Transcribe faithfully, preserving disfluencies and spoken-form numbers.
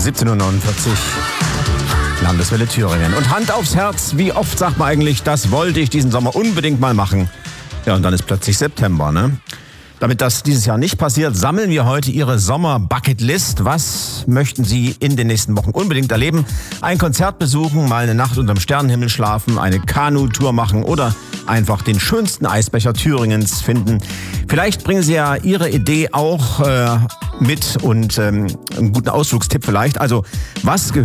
siebzehn Uhr neunundvierzig. Landeswelle Thüringen. Und Hand aufs Herz, wie oft sagt man eigentlich, das wollte ich diesen Sommer unbedingt mal machen. Ja, und dann ist plötzlich September, ne? Damit das dieses Jahr nicht passiert, sammeln wir heute Ihre Sommer-Bucketlist. Was möchten Sie in den nächsten Wochen unbedingt erleben? Ein Konzert besuchen, mal eine Nacht unterm Sternenhimmel schlafen, eine Kanu-Tour machen oder einfach den schönsten Eisbecher Thüringens finden. Vielleicht bringen Sie ja Ihre Idee auch äh, mit und ähm, einen guten Ausflugstipp vielleicht. Also, was gehört